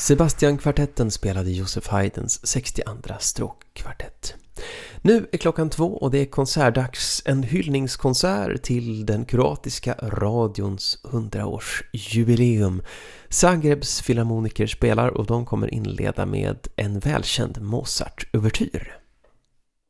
Sebastian-kvartetten spelade Joseph Haydns 62:a stråkkvartett. Nu är klockan 2 och det är konsertdags, en hyllningskonsert till den kroatiska radions 100-årsjubileum. Zagrebs filharmoniker spelar och de kommer inleda med en välkänd Mozart-ouvertyr.